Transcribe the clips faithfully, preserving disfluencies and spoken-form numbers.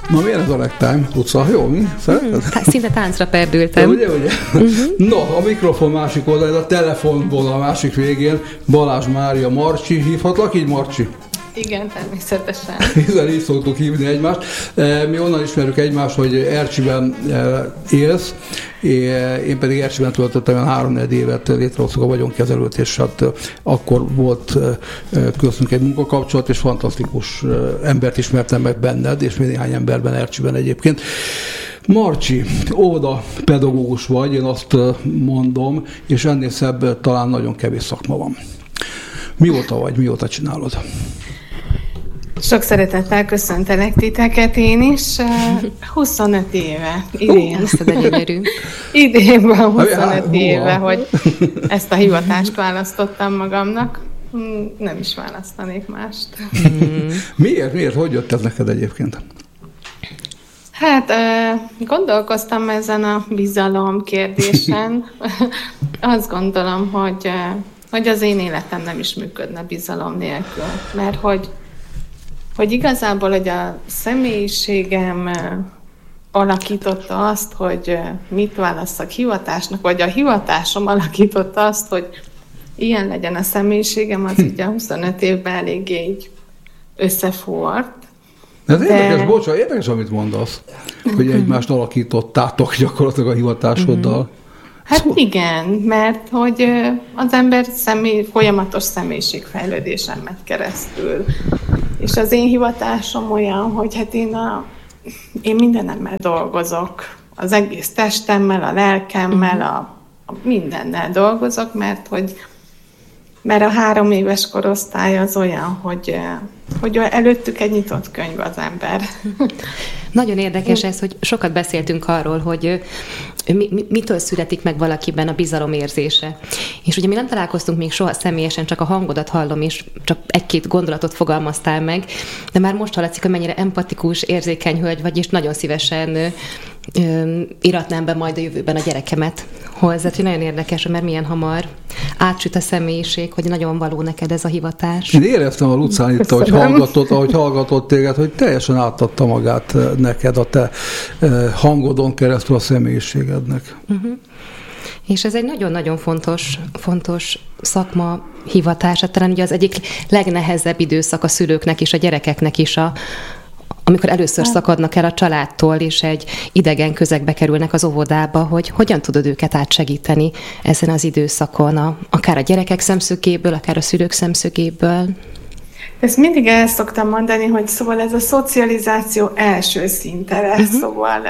Na, milyen ez a ragtime? Utca, jó, mi? Szereted? Szinte táncra perdültem. Ugye, ugye? Uh-huh. No, a mikrofon másik oldalán, a telefonból a másik végén Balázs Mária. Marcsi, hívhatlak így, Marcsi? Igen, természetesen. Hiszen így szoktuk hívni egymást. Mi onnan ismerjük egymást, hogy Ercsiben élsz, én pedig Ercsiben töltöttem három-négy évet, létrehoztuk a vagyonkezelőt, és hát akkor volt köztünk egy munkakapcsolat, és fantasztikus embert ismertem meg benned, és még néhány emberben Ercsiben egyébként. Marcsi, óvoda pedagógus vagy, én azt mondom, és ennél szebb talán nagyon kevés szakma van. Mióta vagy, mióta csinálod? Sok szeretettel köszöntelek titeket én is. huszonöt éve, idén. Uh, idén van huszonöt éve, hogy ezt a hivatást választottam magamnak. Nem is választanék mást. Miért? Miért? Hogy jött ez neked egyébként? Hát gondolkoztam ezen a bizalom kérdésen. Azt gondolom, hogy, hogy az én életem nem is működne bizalom nélkül. Mert hogy hogy igazából, hogy a személyiségem alakította azt, hogy mit válasszak hivatásnak, vagy a hivatásom alakította azt, hogy ilyen legyen a személyiségem, az így a huszonöt évben eléggé így összefort. Ez de... érdekes, bocsánat, érdekes, amit mondasz, hogy egymást alakítottátok gyakorlatilag a hivatásoddal. Hát igen, mert hogy az ember személy, folyamatos személyiségfejlődésen megy keresztül. És az én hivatásom olyan, hogy hát én, a, én mindenemmel dolgozok. Az egész testemmel, a lelkemmel, a, a mindennel dolgozok, mert hogy mert a három éves korosztály az olyan, hogy, hogy előttük egy nyitott könyv az ember. Nagyon érdekes ez, hogy sokat beszéltünk arról, hogy mi, mi, mitől születik meg valakiben a bizalomérzése. És ugye mi nem találkoztunk még soha személyesen, csak a hangodat hallom, és csak egy-két gondolatot fogalmaztál meg, de már most hallatszik, hogy mennyire empatikus, érzékeny hölgy vagy, és nagyon szívesen ö, ö, iratnám be majd a jövőben a gyerekemet hozzá. Nagyon érdekes, mert milyen hamar átsüt a személyiség, hogy nagyon való neked ez a hivatás. Én éreztem a Lucán itt, ahogy hallgatott, ahogy hallgatott téged, hogy teljesen átadta magát neked a te hangodon keresztül a személyiségednek. Uh-huh. És ez egy nagyon-nagyon fontos, fontos szakma, hivatás. Talán ugye az egyik legnehezebb időszak a szülőknek is, a gyerekeknek is, a, amikor először szakadnak el a családtól, és egy idegen közegbe kerülnek az óvodába, hogy hogyan tudod őket átsegíteni ezen az időszakon, a, akár a gyerekek szemszögéből, akár a szülők szemszögéből. Ezt mindig el szoktam mondani, hogy szóval ez a szocializáció első szinte lesz, uh-huh. szóval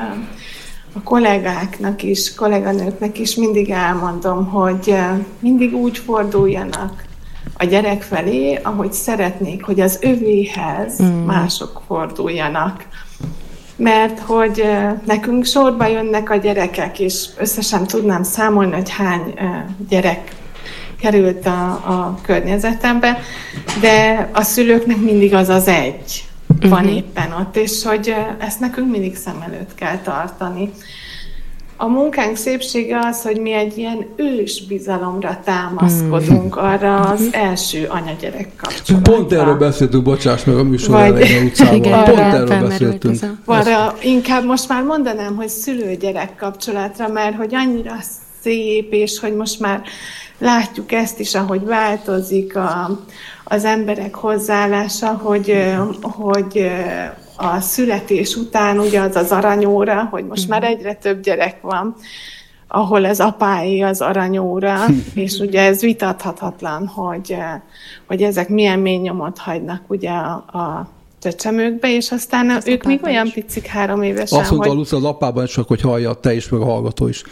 a kollégáknak is, kolléganőknek is mindig elmondom, hogy mindig úgy forduljanak a gyerek felé, ahogy szeretnék, hogy az övéhez uh-huh. mások forduljanak. Mert hogy nekünk sorba jönnek a gyerekek, és össze sem tudnám számolni, hogy hány gyerek került a, a környezetembe, de a szülőknek mindig az az egy van uh-huh. éppen ott, és hogy ezt nekünk mindig szem előtt kell tartani. A munkánk szépsége az, hogy mi egy ilyen ős bizalomra támaszkodunk, uh-huh. arra az első anya-gyerek kapcsolatra. Pont erről beszéltünk, bocsáss meg a műsor elején utcában. Igen, pont erről beszéltünk. Arra inkább most már mondanám, hogy szülő-gyerek kapcsolatra, mert hogy annyira szép, és hogy most már látjuk ezt is, ahogy változik a, az emberek hozzáállása, hogy, hogy a születés után ugye az az aranyóra, hogy most már egyre több gyerek van, ahol az apáé az aranyóra, és ugye ez vitathatatlan, hogy, hogy ezek milyen mély nyomot hagynak ugye a, a csecsemőkbe, és aztán az ők még olyan is. Picik három évesen, azt mondta, hogy... Luca, az apában csak, hogy hallja te is, meg a hallgató is.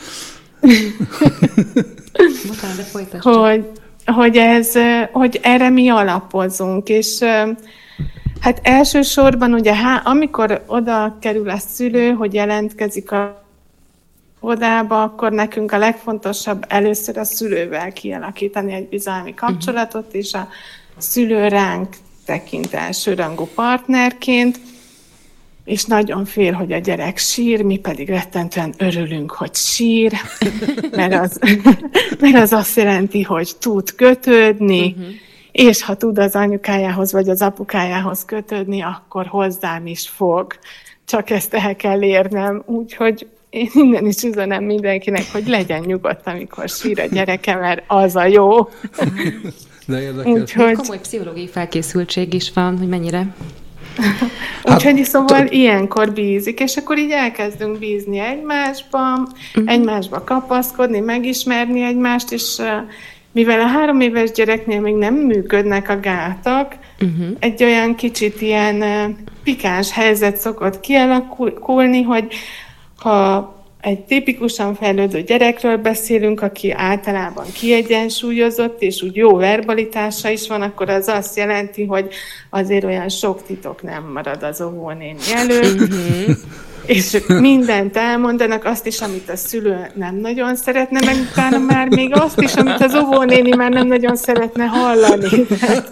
hogy, hogy, ez, hogy erre mi alapozunk, és hát elsősorban ugye, amikor oda kerül a szülő, hogy jelentkezik a odába, akkor nekünk a legfontosabb először a szülővel kialakítani egy bizalmi kapcsolatot, és a szülő ránk tekint elsőrangú partnerként, és nagyon fél, hogy a gyerek sír, mi pedig rettentően örülünk, hogy sír, mert az, mert az azt jelenti, hogy tud kötődni, uh-huh. és ha tud az anyukájához vagy az apukájához kötődni, akkor hozzám is fog. Csak ezt el kell érnem, úgyhogy én innen is üzenem mindenkinek, hogy legyen nyugodt, amikor sír a gyereke, mert az a jó. De érdekes. Úgyhogy... Komoly pszichológiai felkészültség is van, hogy mennyire... Úgyhogy hát, szóval t- ilyenkor bízik, és akkor így elkezdünk bízni egymásban, uh-huh. egymásba kapaszkodni, megismerni egymást, és uh, mivel a három éves gyereknél még nem működnek a gátak, uh-huh. egy olyan kicsit ilyen uh, pikáns helyzet szokott kialakulni, hogy ha egy tipikusan fejlődő gyerekről beszélünk, aki általában kiegyensúlyozott, és úgy jó verbalitása is van, akkor az azt jelenti, hogy azért olyan sok titok nem marad az óvónéni előtt, és mindent elmondanak, azt is, amit a szülő nem nagyon szeretne, meg utána már még azt is, amit az óvónéni már nem nagyon szeretne hallani. Tehát,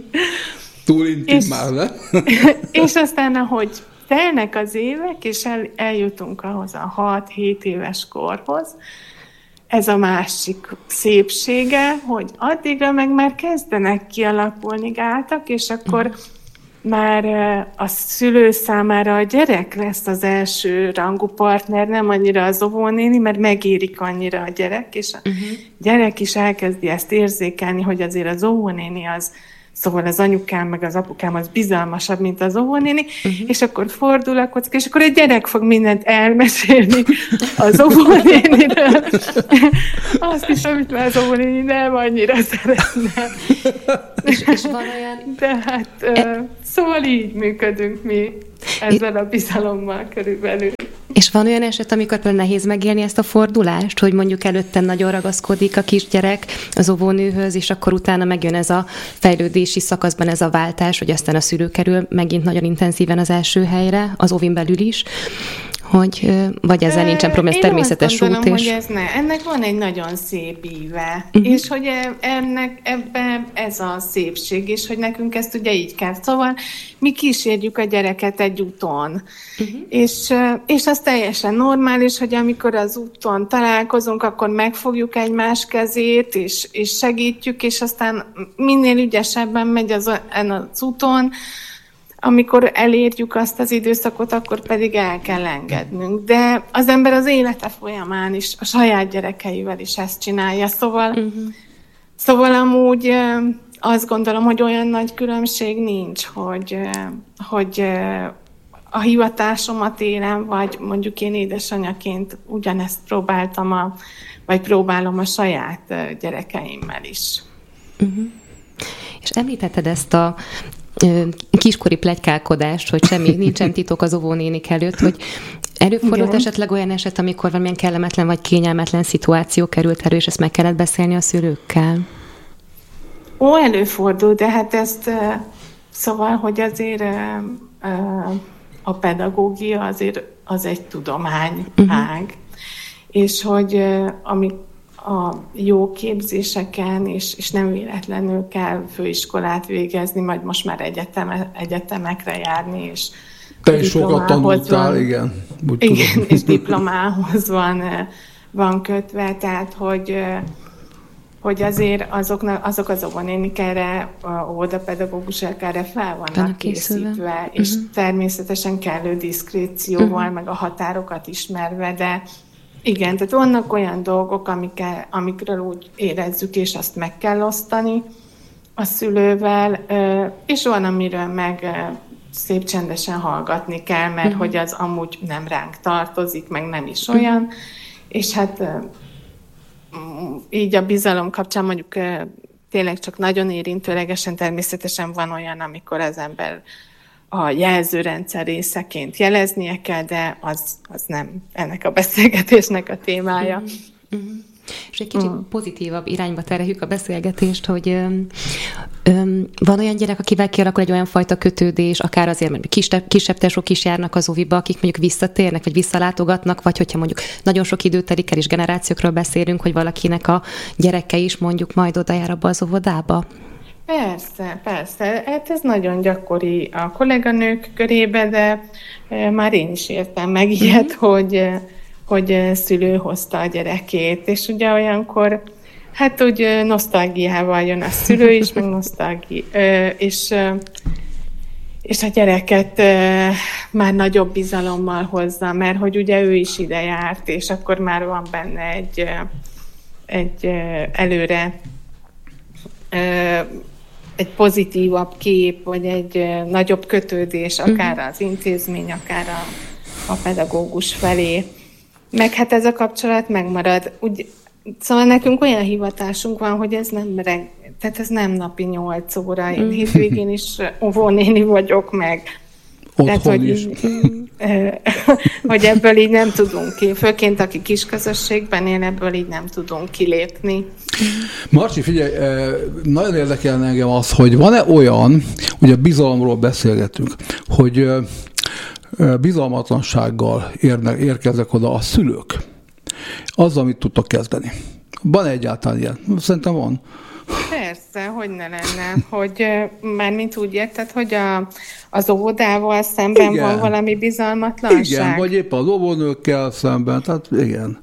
túl intim már, le? És aztán, ahogy telnek az évek, és el, eljutunk ahhoz a hat-hét éves korhoz. Ez a másik szépsége, hogy addigra meg már kezdenek kialakulni gátak, és akkor már a szülő számára a gyerek lesz az első rangú partner, nem annyira az óvónéni, mert megérik annyira a gyerek, és a uh-huh. gyerek is elkezdi ezt érzékelni, hogy azért az óvónéni az, szóval az anyukám meg az apukám az bizalmasabb, mint az óvónéni, uh-huh. és akkor fordul a kocka, és akkor egy gyerek fog mindent elmesélni az óvónéniről. Azt is, amit már az óvónéni nem annyira szeretne. és, és van olyan... De hát, e... szóval így működünk mi ezzel a bizalommal körülbelül. És van olyan eset, amikor például nehéz megélni ezt a fordulást, hogy mondjuk előtte nagyon ragaszkodik a kisgyerek az óvónőhöz, és akkor utána megjön ez a fejlődési szakaszban ez a váltás, hogy aztán a szülő kerül megint nagyon intenzíven az első helyre, az óvin belül is, hogy vagy ezzel nincsen probléma, ez természetes út. Én azt gondolom, hogy ez ne. Ennek van egy nagyon szép íve, uh-huh. és hogy ennek ebben ez a szépség, és hogy nekünk ezt ugye így kell. Szóval mi kísérjük a gyereket egy úton, uh-huh. és, és az teljesen normális, hogy amikor az úton találkozunk, akkor megfogjuk egymás kezét, és, és segítjük, és aztán minél ügyesebben megy az, az úton, amikor elérjük azt az időszakot, akkor pedig el kell engednünk. De az ember az élete folyamán is, a saját gyerekeivel is ezt csinálja. Szóval, uh-huh. szóval amúgy azt gondolom, hogy olyan nagy különbség nincs, hogy, hogy a hivatásomat élem, vagy mondjuk én édesanyaként ugyanezt próbáltam, a, vagy próbálom a saját gyerekeimmel is. Uh-huh. És említetted ezt a kiskori pletykálkodást, hogy semmi, nincsen titok az óvónénik előtt, hogy előfordult esetleg olyan eset, amikor valamilyen kellemetlen vagy kényelmetlen szituáció került elő, és ezt meg kellett beszélni a szülőkkel? Ó, előfordul, de hát ezt szóval, hogy azért a pedagógia azért az egy tudomány uh-huh. ág, és hogy amik a jó képzéseken, és, és nem véletlenül kell főiskolát végezni, majd most már egyeteme, egyetemekre járni, és te is sokat tanultál, van, igen. Úgy igen, tudom. És diplomához van, van kötve, tehát hogy, hogy azért azoknak, azok az óvónénik erre, óvodapedagógusok erre fel vannak készítve, és uh-huh. természetesen kellő diszkrécióval, uh-huh. meg a határokat ismerve, de igen, tehát vannak olyan dolgok, amikkel, amikről úgy érezzük, és azt meg kell osztani a szülővel, és van, amiről meg szép csendesen hallgatni kell, mert uh-huh. hogy az amúgy nem ránk tartozik, meg nem is olyan, uh-huh. és hát így a bizalom kapcsán mondjuk tényleg csak nagyon érintőlegesen, természetesen van olyan, amikor az ember a jelzőrendszer részeként jeleznie kell, de az, az nem ennek a beszélgetésnek a témája. Mm-hmm. És egy kicsit mm. pozitívabb irányba tereljük a beszélgetést, hogy öm, öm, van olyan gyerek, akivel kialakul egy olyan fajta kötődés, akár azért, mert kisebb, kisebb tesók is járnak az óviba, akik mondjuk visszatérnek, vagy visszalátogatnak, vagy hogyha mondjuk nagyon sok időt telik el, és generációkról beszélünk, hogy valakinek a gyereke is mondjuk majd oda jár abba az óvodába. Persze, persze. Hát ez nagyon gyakori a kolléganők körében, de már én is értem meg ilyet, mm-hmm. hogy, hogy szülő hozta a gyerekét. És ugye olyankor, Hát úgy nosztalgiával jön a szülő is, meg nosztalgi, és, és a gyereket már nagyobb bizalommal hozza, mert hogy ugye ő is ide járt, és akkor már van benne egy, egy előre egy pozitívabb kép, vagy egy nagyobb kötődés, akár az intézmény, akár a, a pedagógus felé. Meg hát ez a kapcsolat megmarad. Úgy, szóval nekünk olyan hivatásunk van, hogy ez nem reg, tehát ez nem napi nyolc óra. Én hétvégén is óvónéni vagyok meg. Otthon tehát, is. Hogy, hogy ebből így nem tudunk ki. Főként, aki kis közösségben él, ebből így nem tudunk kilépni. Marci, figyelj, nagyon érdekelne engem az, hogy van-e olyan, ugye bizalomról beszélgetünk, hogy bizalmatlansággal érnek, érkeznek oda a szülők. Azzal, amit tudtak kezdeni. Van egyáltalán ilyen? Szerintem van. Persze, hogy ne lenne, hogy mármint úgy érted, hogy a, az óvodával szemben igen. van valami bizalmatlanság. Igen, vagy éppen az óvónőkkel szemben, tehát igen.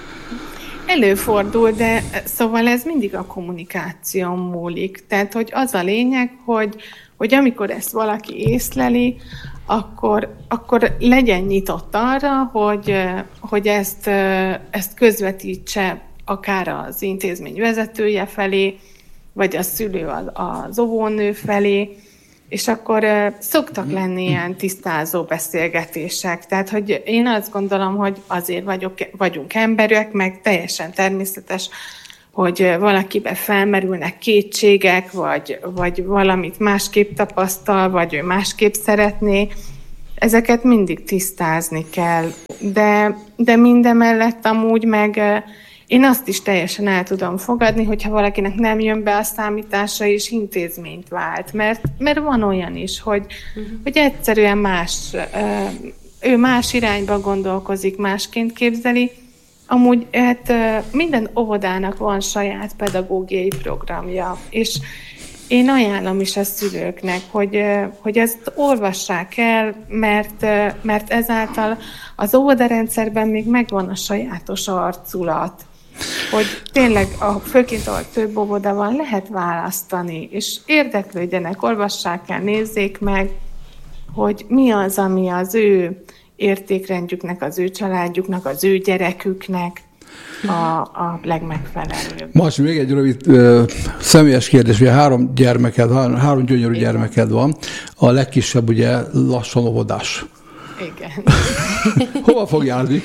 Előfordul, de szóval ez mindig a kommunikáción múlik. Tehát, hogy az a lényeg, hogy, hogy amikor ezt valaki észleli, akkor, akkor legyen nyitott arra, hogy, hogy ezt, ezt közvetítse akár az intézmény vezetője felé, vagy a szülő az óvónő felé, és akkor szoktak lenni ilyen tisztázó beszélgetések. Tehát, hogy én azt gondolom, hogy azért vagyok, vagyunk emberek, meg teljesen természetes, hogy valakiben felmerülnek kétségek, vagy, vagy valamit másképp tapasztal, vagy ő másképp szeretné. Ezeket mindig tisztázni kell. De, de mindemellett amúgy meg én azt is teljesen el tudom fogadni, hogyha valakinek nem jön be a számítása, és intézményt vált. Mert, mert van olyan is, hogy, uh-huh. hogy egyszerűen más, ő más irányba gondolkozik, másként képzeli. Amúgy hát minden óvodának van saját pedagógiai programja, és én ajánlom is a szülőknek, hogy, hogy ezt olvassák el, mert, mert ezáltal az óvodarendszerben még megvan a sajátos arculat, hogy tényleg, a, főként ahol több óvoda van, lehet választani, és érdeklődjenek, olvassák el, nézzék meg, hogy mi az, ami az ő értékrendjüknek, az ő családjuknak, az ő gyereküknek a, a legmegfelelőbb. Most még egy rövid ö, személyes kérdés, ugye három gyermeked, három, három gyönyörű igen. gyermeked van, a legkisebb ugye lassan óvodás. Igen. Hova fog járni?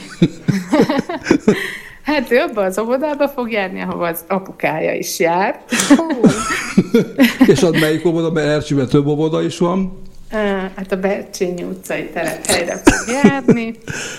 Hát ő abban az óvodába fog járni, ahova az apukája is járt. És az melyik óvoda, mert Ercsiben több óvoda is van? Hát a Bercsényi utcai telephelyre fog járni,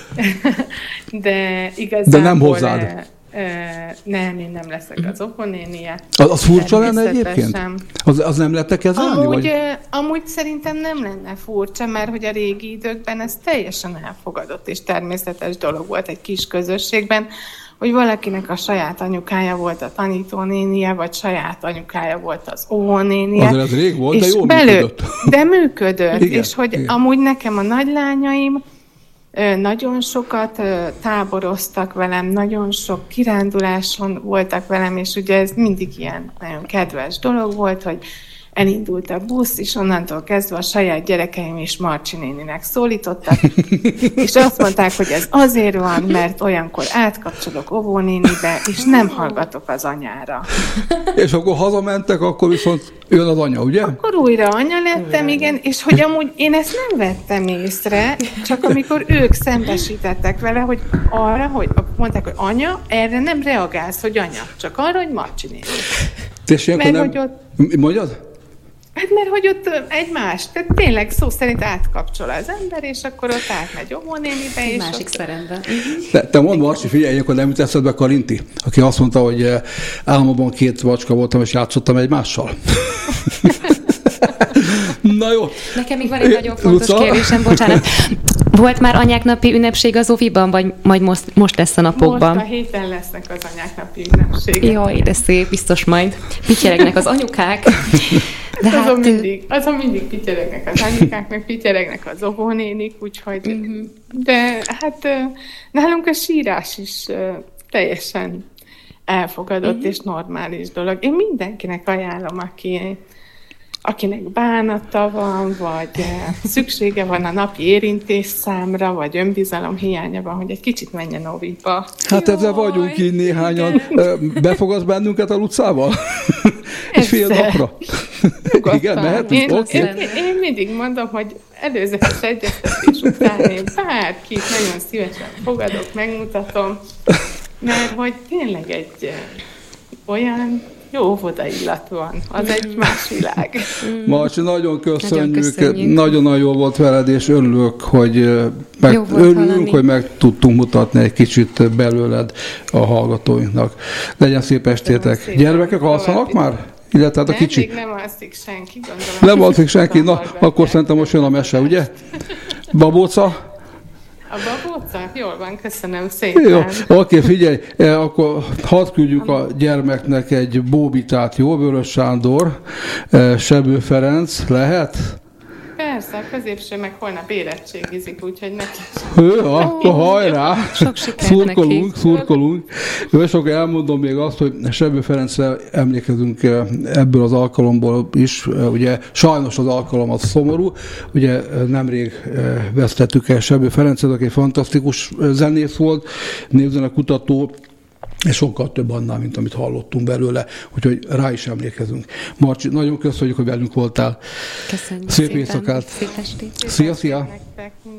de igazából... De nem hozzád? E, e, nem, én nem leszek az óvónénie. Az, az furcsa lenne egyébként? Az, az nem lett kezelni? Amúgy, vagy? amúgy szerintem nem lenne furcsa, mert hogy a régi időkben ez teljesen elfogadott és természetes dolog volt egy kis közösségben, hogy valakinek a saját anyukája volt a tanítónénie, vagy saját anyukája volt az óvónénie. Azért ez rég volt, de jól belül, működött. De működött, igen, és hogy igen. amúgy nekem a nagylányaim nagyon sokat táboroztak velem, nagyon sok kiránduláson voltak velem, és ugye ez mindig ilyen nagyon kedves dolog volt, hogy elindult a busz, és onnantól kezdve a saját gyerekeim is Marcsi néninek szólítottak, és azt mondták, hogy ez azért van, mert olyankor átkapcsolok óvónénibe, és nem hallgatok az anyára. És akkor hazamentek, akkor viszont jön az anya, ugye? Akkor újra anya lettem, igen, és hogy amúgy én ezt nem vettem észre, csak amikor ők szembesítettek vele, hogy arra, hogy mondták, hogy anya, erre nem reagálsz, hogy anya, csak arra, hogy Marcsi néni. Tessék, mert nem... hogy ott... Mondjad? Hát mert hogy ott egymás, tehát tényleg szó szerint átkapcsol az ember, és akkor ott átmegy óvónénibe. És másik ott... szerembe. Te, te mondd, Marci, figyelj, akkor nem jut eszedbe Karinti, aki azt mondta, hogy álmomban két macska voltam, és játszottam egymással. Na jó. Nekem még van egy nagyon fontos Luca? kérdésem, bocsánat. Volt már anyáknapi ünnepség az óviban, vagy majd most, most lesz a napokban? Most a héten lesznek az anyáknapi ünnepségek. Jaj, de szép, biztos majd pityeregnek az anyukák. De azon, hát, mindig, azon mindig pityeregnek az anyukák, meg pityeregnek az óvónénik, úgyhogy... Uh-huh. De hát nálunk a sírás is teljesen elfogadott uh-huh. és normális dolog. Én mindenkinek ajánlom, aki, akinek bánata van, vagy szüksége van a napi érintésszámra, vagy önbizalom hiánya van, hogy egy kicsit menjen óviba. Hát ezzel vagyunk így néhányan. Igen. Befogadsz bennünket a utcával? Egy fél napra? Igen, mehetünk? Én, Okay. én, én mindig mondom, hogy előzetes egyeztetés után én bárkit nagyon szívesen fogadok, megmutatom, mert hogy tényleg egy olyan jó óvodaillat van, az egy más világ. Marci, nagyon köszönjük, Nagyon köszönjük. nagyon-nagyon jó volt veled, és örülök, hogy meg, örülünk, hogy meg tudtunk mutatni egy kicsit belőled a hallgatóinknak. Legyen szép estétek. Gyermekek alszanak már? Illetve hát a kicsi. Még nem alszik senki, gondolom. Nem alszik senki? Na, akkor szerintem most jön a mese, ugye? Babóca? A babóca? Jól van, köszönöm szépen. Jó, oké, figyelj, akkor hadd küldjük a gyermeknek egy bóbitát, jó? Vörös Sándor, Sebő Ferenc, lehet? Persze, a középső meg holnap érettségizik, úgyhogy neki. Ő, akkor hajrá! Sok sikert Szurkolunk, neki. szurkolunk. És akkor elmondom még azt, hogy Sebő Ferencre emlékezünk ebből az alkalomból is. Ugye sajnos az alkalom az szomorú. Ugye nemrég vesztettük el Sebő Ferencet, aki egy fantasztikus zenész volt, népzenekutató, és sokkal több annál, mint amit hallottunk belőle, úgyhogy rá is emlékezünk. Marci, nagyon köszönjük, hogy velünk voltál. Köszönjük Szép szépen. éjszakát. Szép estét. Szia, szia! Nektek.